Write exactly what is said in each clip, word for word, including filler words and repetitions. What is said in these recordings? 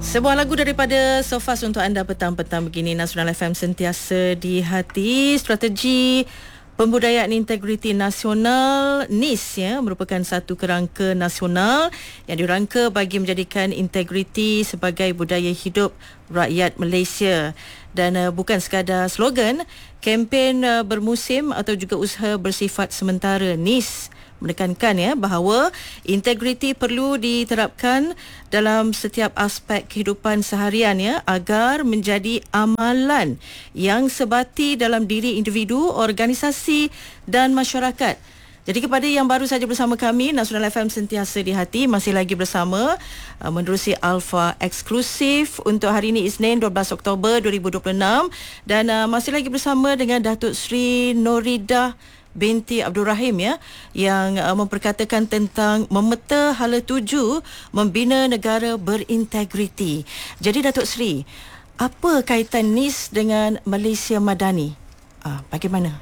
Sebuah lagu daripada Sofas untuk anda petang-petang begini. Nasional F M sentiasa di hati. Strategi Pembudayaan Integriti Nasional N I S ya, merupakan satu kerangka nasional yang dirangka bagi menjadikan integriti sebagai budaya hidup rakyat Malaysia. Dan uh, bukan sekadar slogan, kempen uh, bermusim atau juga usaha bersifat sementara N I S menekankan ya bahawa integriti perlu diterapkan dalam setiap aspek kehidupan seharian ya, agar menjadi amalan yang sebati dalam diri individu, organisasi dan masyarakat. Jadi kepada yang baru saja bersama kami, Nasional F M sentiasa di hati, masih lagi bersama uh, menerusi Alpha Eksklusif untuk hari ini Isnin dua belas Oktober dua ribu dua puluh enam, dan uh, masih lagi bersama dengan Datuk Seri Noridah binti Abdul Rahim ya, yang uh, memperkatakan tentang memeta hala tuju membina negara berintegriti. Jadi Datuk Seri, apa kaitan N I S dengan Malaysia Madani? Ah, bagaimana?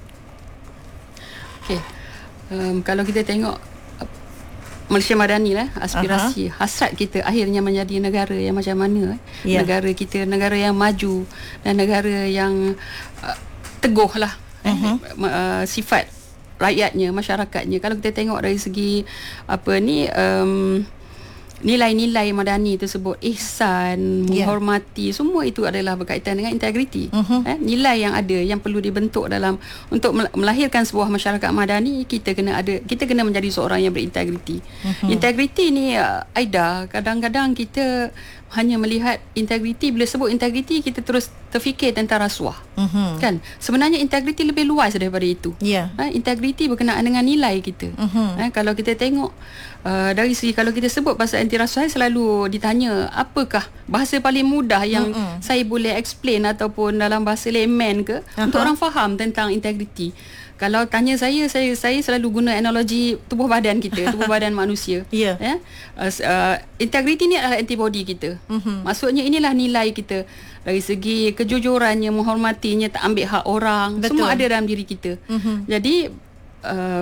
Okey. Um, kalau kita tengok uh, Malaysia Madani lah, aspirasi, uh-huh. hasrat kita akhirnya menjadi negara yang macam mana? Eh? Yeah. Negara kita, negara yang maju dan negara yang uh, teguh lah. Uh-huh. Uh, sifat rakyatnya, masyarakatnya. Kalau kita tengok dari segi apa ni, um, nilai-nilai madani tersebut, ihsan, yeah. menghormati, semua itu adalah berkaitan dengan integriti. Uh-huh. eh, nilai yang ada yang perlu dibentuk dalam untuk melahirkan sebuah masyarakat madani, kita kena ada kita kena menjadi seorang yang berintegriti. Uh-huh. Integriti ni uh, Aida, kadang-kadang kita hanya melihat integriti, bila sebut integriti kita terus terfikir tentang rasuah. Uh-huh. Kan? Sebenarnya integriti lebih luas daripada itu. Yeah. Ha, integriti berkenaan dengan nilai kita. Uh-huh. Ha, kalau kita tengok uh, dari segi, kalau kita sebut pasal anti rasuah, selalu ditanya apakah bahasa paling mudah yang uh-huh. saya boleh explain ataupun dalam bahasa layman ke uh-huh. untuk orang faham tentang integriti. Kalau tanya saya, saya saya selalu guna analogi tubuh badan kita, tubuh badan manusia. Yeah. Ya. Uh, uh, integriti ni adalah antibody kita. Uh-huh. Maksudnya inilah nilai kita dari segi kejujurannya, menghormatinya, tak ambil hak orang. Betul. Semua ada dalam diri kita. Uh-huh. Jadi uh,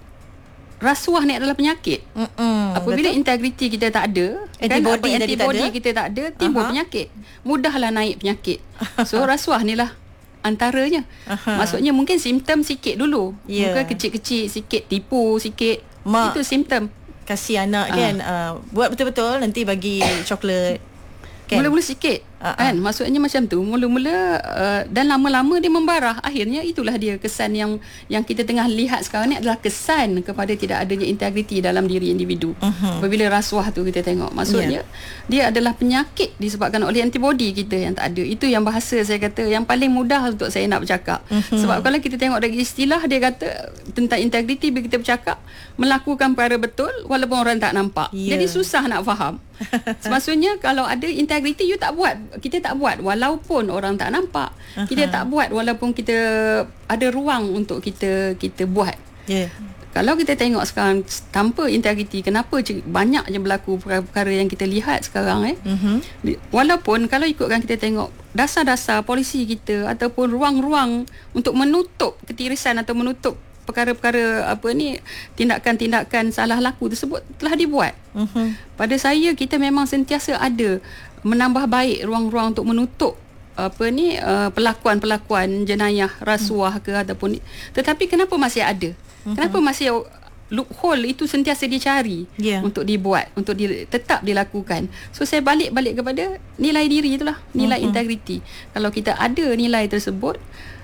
rasuah ni adalah penyakit. Uh-uh. Apabila integriti kita tak ada, antibody, kan, antibody kita tak ada, timbul uh-huh. penyakit. Mudahlah naik penyakit. So rasuah ni lah antaranya. Aha. Maksudnya mungkin simptom sikit dulu. Yeah. Mungkin kecil-kecil sikit, tipu sikit. Mak, itu simptom. Kasih anak uh. kan uh, buat betul-betul, nanti bagi coklat kan? Mula-mula sikit uh-uh. kan. Maksudnya macam tu. Mula-mula uh, dan lama-lama dia membarah. Akhirnya itulah dia kesan yang yang kita tengah lihat sekarang ni, adalah kesan kepada tidak adanya integriti dalam diri individu. Uh-huh. Apabila rasuah tu kita tengok, maksudnya yeah. dia adalah penyakit disebabkan oleh antibody kita yang tak ada. Itu yang bahasa saya kata yang paling mudah untuk saya nak bercakap. Uh-huh. Sebab kalau kita tengok dari istilah, dia kata tentang integriti, bila kita bercakap melakukan perkara betul walaupun orang tak nampak. Yeah. Jadi susah nak faham. Maksudnya kalau ada integriti, you tak buat, kita tak buat walaupun orang tak nampak. Uh-huh. Kita tak buat walaupun kita ada ruang untuk kita kita buat. Yeah. Kalau kita tengok sekarang tanpa integriti, kenapa banyak je berlaku perkara-perkara yang kita lihat sekarang eh. Uh-huh. Walaupun kalau ikutkan kita tengok dasar-dasar polisi kita ataupun ruang-ruang untuk menutup ketirisan atau menutup perkara-perkara apa ni, tindakan-tindakan salah laku tersebut telah dibuat. Uh-huh. Pada saya, kita memang sentiasa ada menambah baik ruang-ruang untuk menutup apa ni uh, pelakuan-pelakuan jenayah rasuah ke ataupun, tetapi kenapa masih ada? Uh-huh. Kenapa masih loophole itu sentiasa dicari yeah. untuk dibuat, untuk di, tetap dilakukan. So saya balik-balik kepada nilai diri itulah, nilai uh-huh. integriti. Kalau kita ada nilai tersebut,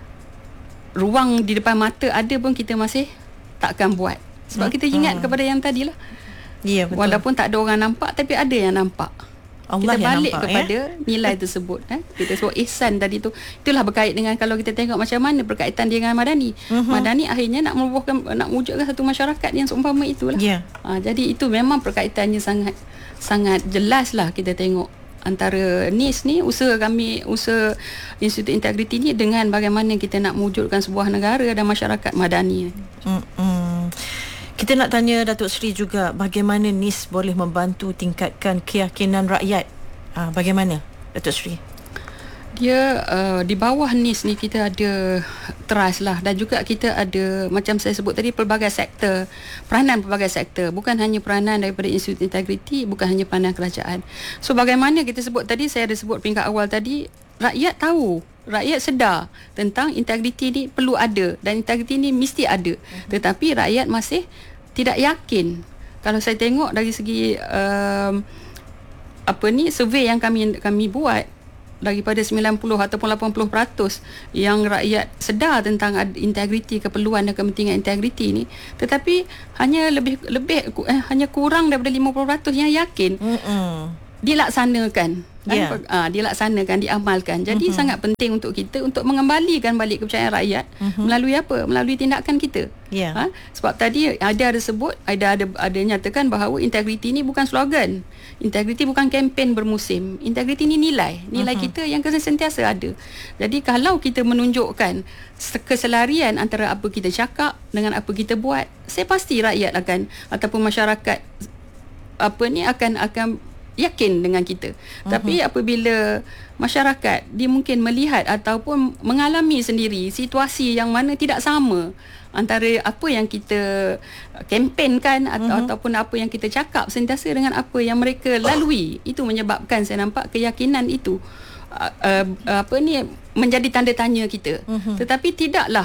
ruang di depan mata ada pun kita masih takkan buat. Sebab hmm. kita ingat hmm. kepada yang tadilah. Ya, betul. Walaupun tak ada orang nampak, tapi ada yang nampak. Allah kita yang balik nampak, kepada ya? nilai tersebut. eh? Kita sebut ihsan tadi tu. Itulah berkait dengan, kalau kita tengok macam mana berkaitan dengan Madani. Uh-huh. Madani akhirnya nak merubuhkan, nak wujudkan satu masyarakat yang seumpama itulah. Yeah. Ha, jadi itu memang perkaitannya sangat sangat jelas lah kita tengok antara N I S ni, usaha kami, usaha Institut Integriti ni, dengan bagaimana kita nak mewujudkan sebuah negara dan masyarakat madani. Mm-mm. Kita nak tanya Datuk Seri juga, bagaimana N I S boleh membantu tingkatkan keyakinan rakyat? Ha, bagaimana Datuk Seri? Dia uh, di bawah N I S ni kita ada trust lah, dan juga kita ada macam saya sebut tadi pelbagai sektor, peranan pelbagai sektor, bukan hanya peranan daripada Institut Integriti, bukan hanya peranan kerajaan. So bagaimana kita sebut tadi, saya ada sebut peringkat awal tadi, rakyat tahu, rakyat sedar tentang integriti ni perlu ada dan integriti ni mesti ada. Uh-huh. Tetapi rakyat masih tidak yakin. Kalau saya tengok dari segi um, apa ni survey yang kami kami buat, daripada sembilan puluh ataupun lapan puluh peratus yang rakyat sedar tentang integriti, keperluan dan kepentingan integriti ni, tetapi hanya lebih lebih eh, hanya kurang daripada lima puluh peratus yang yakin Mm-mm. dilaksanakan. Yeah. Kan? Ha, dilaksanakan, diamalkan. Jadi mm-hmm. sangat penting untuk kita untuk mengembalikan balik kepercayaan rakyat mm-hmm. melalui apa? Melalui tindakan kita. Yeah. Ha? Sebab tadi ada ada sebut, ada ada ada nyatakan bahawa integriti ni bukan slogan. Integriti bukan kempen bermusim. Integriti ni nilai, nilai mm-hmm. kita yang sentiasa ada. Jadi kalau kita menunjukkan keselarian antara apa kita cakap dengan apa kita buat, saya pasti rakyat akan ataupun masyarakat apa ni akan akan yakin dengan kita. Uh-huh. Tapi apabila masyarakat dia mungkin melihat ataupun mengalami sendiri situasi yang mana tidak sama antara apa yang kita kempenkan atau uh-huh. ataupun apa yang kita cakap sentiasa dengan apa yang mereka lalui, itu menyebabkan saya nampak keyakinan itu uh, uh, apa ni menjadi tanda tanya kita. Uh-huh. Tetapi tidaklah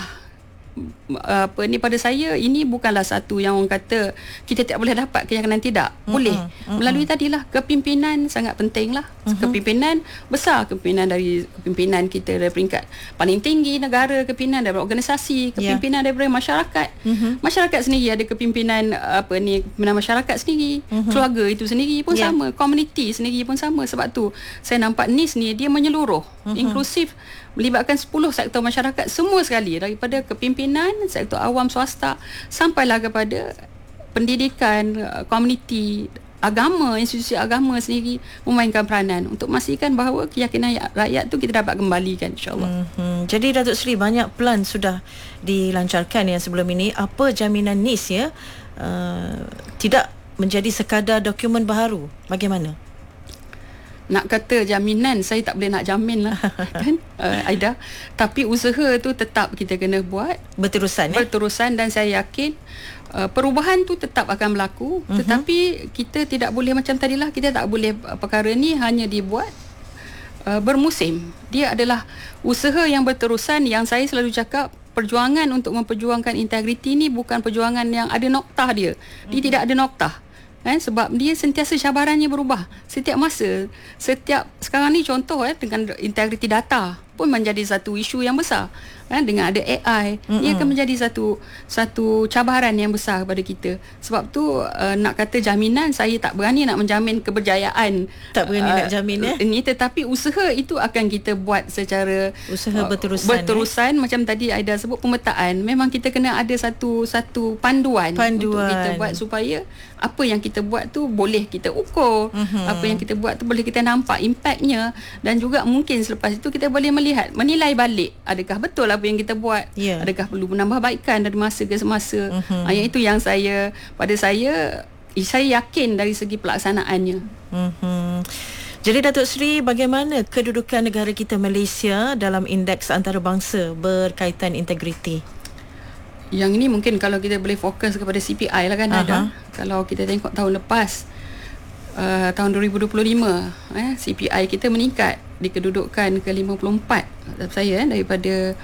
apa ni, pada saya ini bukanlah satu yang orang kata kita tak boleh dapat keyakinan, tidak. Boleh. Mm-hmm. Melalui tadilah kepimpinan sangat penting lah. Mm-hmm. Kepimpinan besar, kepimpinan dari kepimpinan kita dari peringkat paling tinggi negara, kepimpinan daripada organisasi, kepimpinan yeah. daripada masyarakat. Mm-hmm. Masyarakat sendiri ada kepimpinan apa ni, kepimpinan masyarakat sendiri, mm-hmm. keluarga itu sendiri pun yeah. sama, komuniti sendiri pun sama. Sebab tu saya nampak N I S ni dia menyeluruh, mm-hmm. inklusif, melibatkan sepuluh sektor masyarakat semua sekali, daripada kepimpinan, sektor awam swasta sampailah kepada pendidikan, komuniti, agama, institusi agama sendiri memainkan peranan untuk memastikan bahawa keyakinan rakyat tu kita dapat kembalikan, insya-Allah. Mm-hmm. Jadi Datuk Seri, banyak plan sudah dilancarkan ya sebelum ini. Apa jaminan N I S ya uh, tidak menjadi sekadar dokumen baharu? Bagaimana? Nak kata jaminan, saya tak boleh nak jamin lah kan uh, Aida. Tapi usaha tu tetap kita kena buat berterusan, berterusan ya? Dan saya yakin uh, perubahan tu tetap akan berlaku. Uh-huh. Tetapi kita tidak boleh macam tadilah, kita tak boleh perkara ni hanya dibuat uh, bermusim. Dia adalah usaha yang berterusan. Yang saya selalu cakap, perjuangan untuk memperjuangkan integriti ni bukan perjuangan yang ada noktah dia. Dia uh-huh. tidak ada noktah. Eh, sebab dia sentiasa cabarannya berubah setiap masa. Setiap sekarang ni contoh eh, dengan integriti data pun menjadi satu isu yang besar. Eh, dengan ada A I, mm-hmm. ia akan menjadi satu satu cabaran yang besar kepada kita. Sebab tu uh, nak kata jaminan, saya tak berani nak menjamin keberjayaan. Tak berani uh, nak jamin ya. Ini tetapi usaha itu akan kita buat secara usaha berterusan. Uh, berterusan eh? Macam tadi Aida sebut pemetaan. Memang kita kena ada satu satu panduan, panduan untuk kita buat supaya apa yang kita buat tu boleh kita ukur, mm-hmm. apa yang kita buat tu boleh kita nampak impaknya, dan juga mungkin selepas itu kita boleh melihat, menilai balik adakah betul apa yang kita buat, yeah. adakah perlu menambahbaikan dari masa ke semasa. Mm-hmm. Ha, yang itu yang saya, pada saya saya yakin dari segi pelaksanaannya. Mm-hmm. Jadi Datuk Seri, bagaimana kedudukan negara kita Malaysia dalam indeks antarabangsa berkaitan integriti? Yang ini mungkin kalau kita boleh fokus kepada C P I lah kan, uh-huh. ada. Kalau kita tengok tahun lepas, uh, tahun dua ribu dua puluh lima, eh, C P I kita meningkat di kedudukan ke lima puluh empat saya eh, daripada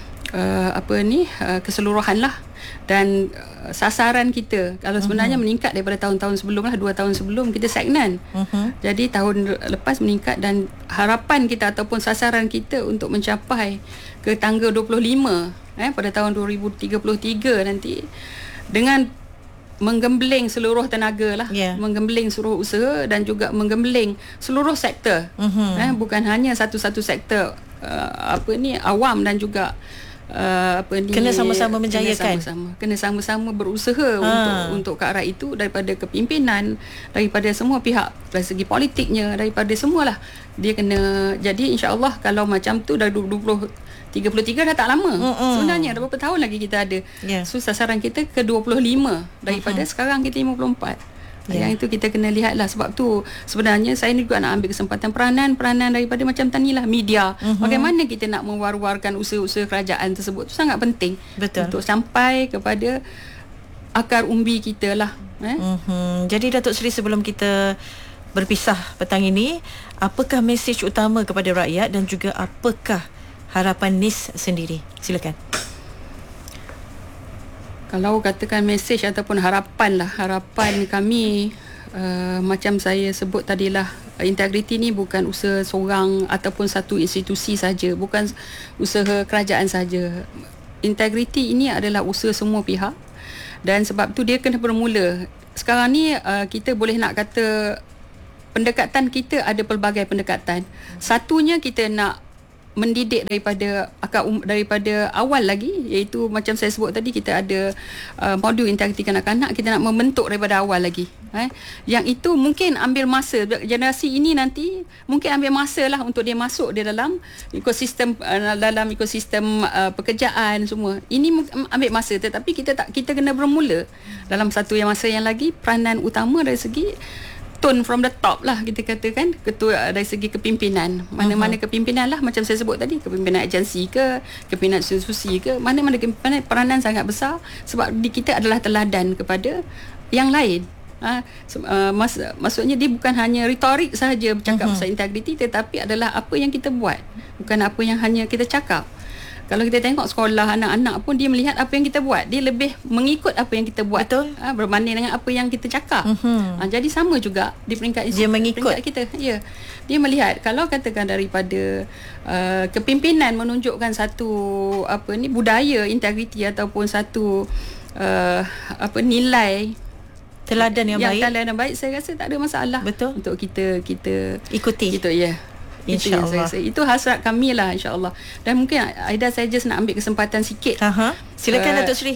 uh, apa ni uh, keseluruhan lah. Dan uh, sasaran kita kalau sebenarnya uh-huh. meningkat daripada tahun-tahun sebelum lah, dua tahun sebelum kita stagnan. Uh-huh. Jadi tahun lepas meningkat, dan harapan kita ataupun sasaran kita untuk mencapai ke tangga dua puluh lima eh, pada tahun dua ribu tiga puluh tiga nanti, dengan menggembling seluruh tenaga lah, yeah. menggembling seluruh usaha dan juga menggembling seluruh sektor. Uh-huh. eh, bukan hanya satu-satu sektor uh, apa ni awam, dan juga Uh, apa ni, kena sama-sama menjayakan, kena sama-sama, kena sama-sama berusaha ha. untuk untuk ke arah itu, daripada kepimpinan, daripada semua pihak, dari segi politiknya, daripada semualah dia kena. Jadi insya-Allah kalau macam tu dah dua puluh tiga puluh tiga dah tak lama. Mm-mm. Sebenarnya dah berapa tahun lagi kita ada. Yeah. So sasaran kita ke dua puluh lima daripada mm-hmm. sekarang kita lima puluh empat. Yeah. Yang itu kita kena lihat lah. Sebab tu sebenarnya saya juga nak ambil kesempatan peranan-peranan daripada macam tanilah media. Uh-huh. Bagaimana kita nak mewar-warkan usaha-usaha kerajaan tersebut tu sangat penting. Betul. Untuk sampai kepada akar umbi kita lah. Eh? Uh-huh. Jadi Datuk Seri, sebelum kita berpisah petang ini, apakah mesej utama kepada rakyat dan juga apakah harapan N I S sendiri? Silakan. Kalau katakan mesej ataupun harapan lah, harapan kami uh, macam saya sebut tadilah, integriti ni bukan usaha seorang ataupun satu institusi saja, bukan usaha kerajaan saja. Integriti ini adalah usaha semua pihak, dan sebab tu dia kena bermula. Sekarang ni uh, kita boleh nak kata pendekatan kita ada pelbagai pendekatan. Satunya kita nak mendidik daripada akar um, daripada awal lagi, iaitu macam saya sebut tadi, kita ada uh, modul integriti kanak-kanak, kita nak membentuk daripada awal lagi. Eh? Yang itu mungkin ambil masa, generasi ini nanti mungkin ambil masa lah untuk dia masuk di dalam ekosistem uh, dalam ekosistem uh, pekerjaan semua. Ini ambil masa, tetapi kita tak kita kena bermula dalam satu yang masa yang lagi. Peranan utama dari segi tone from the top lah, kita katakan, ketua dari segi kepimpinan, mana-mana uh-huh. kepimpinan lah, macam saya sebut tadi, kepimpinan agensi ke, kepimpinan institusi ke, mana-mana kepimpinan, peranan sangat besar, sebab di kita adalah teladan kepada yang lain. Ha, uh, mas, maksudnya dia bukan hanya retorik sahaja bercakap uh-huh. pasal integriti, tetapi adalah apa yang kita buat, bukan apa yang hanya kita cakap. Kalau kita tengok sekolah anak-anak pun, dia melihat apa yang kita buat, dia lebih mengikut apa yang kita buat. Betul. Ha, berbanding dengan apa yang kita cakap. Uh-huh. Ha, jadi sama juga di peringkat dia mengikut peringkat kita. Ya. Dia melihat, kalau katakan daripada uh, kepimpinan menunjukkan satu apa ni budaya integriti ataupun satu uh, apa nilai teladan yang, yang baik. Teladan yang baik, saya rasa tak ada masalah. Betul. Untuk kita kita ikuti. Itu ya. InsyaAllah. Itu, itu hasrat kami lah, insyaAllah. Dan mungkin Aida, saya just nak ambil kesempatan sikit. Aha. Silakan uh, Datuk Seri.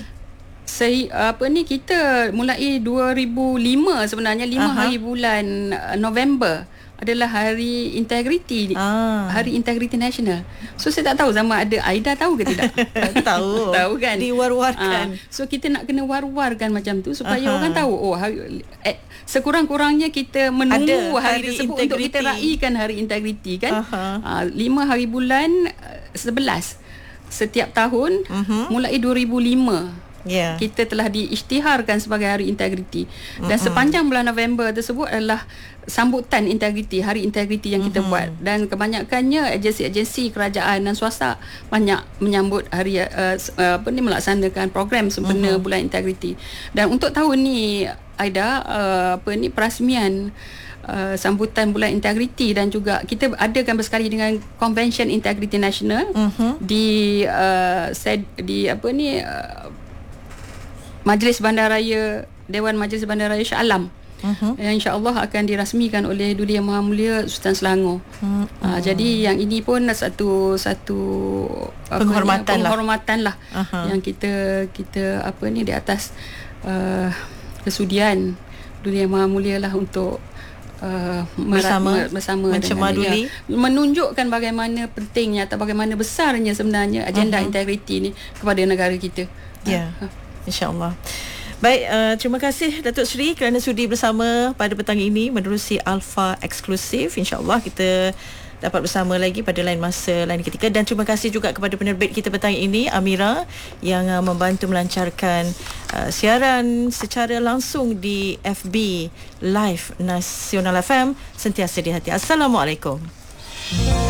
Saya apa ni, kita mulai dua ribu lima sebenarnya, lima Aha. hari bulan November adalah hari integriti, ah. hari integriti nasional. So saya tak tahu sama ada Aida tahu ke tidak. Tahu. Tahu kan, diwar-warkan. Ah. So kita nak kena war-warkan macam tu supaya Aha. orang tahu, oh hari, eh, sekurang-kurangnya kita menunggu ada hari, hari tersebut integriti. Untuk kita raikan hari integriti kan. Ah, lima hari bulan sebelas setiap tahun, uh-huh. mulai dua ribu lima. Yeah. Kita telah diisytiharkan sebagai hari integriti. Dan uh-huh. sepanjang bulan November tersebut adalah sambutan integriti, hari integriti yang kita uh-huh. buat. Dan kebanyakannya agensi-agensi kerajaan dan swasta banyak menyambut hari uh, apa ni, melaksanakan program sempena uh-huh. bulan integriti. Dan untuk tahun ni Aida, uh, apa ni perasmian Uh, sambutan bulan integriti, dan juga kita adakan bersekali dengan Convention Integriti Nasional uh-huh. di uh, sed, di apa ni uh, Majlis Bandaraya, Dewan Majlis Bandaraya Shah Alam, uh-huh. yang insya-Allah akan dirasmikan oleh Duli Yang Maha Mulia Sultan Selangor. Uh-huh. Uh, jadi yang ini pun satu satu penghormatan, apa, penghormatan lah, lah. Uh-huh. yang kita kita apa ni di atas uh, kesudian Duli Yang Maha Mulia lah untuk Uh, bersama bersama mencemaduli, ya, menunjukkan bagaimana pentingnya atau bagaimana besarnya sebenarnya agenda uh-huh. integriti ni kepada negara kita. Ya, uh, insya-Allah. Baik, uh, terima kasih Datuk Seri kerana sudi bersama pada petang ini menerusi Alpha Eksklusif. Insya-Allah kita dapat bersama lagi pada lain masa, lain ketika. Dan terima kasih juga kepada penerbit kita petang ini, Amira, yang uh, membantu melancarkan uh, siaran secara langsung di F B Live Nasional F M, sentiasa di hati. Assalamualaikum.